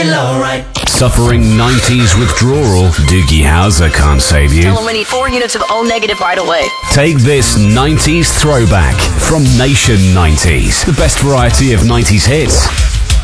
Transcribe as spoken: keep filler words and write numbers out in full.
Alright. Suffering nineties withdrawal? Doogie Howser can't save you. Tell them we need four units of O negative right away. Take this nineties throwback from Nation nineties. The best variety of nineties hits.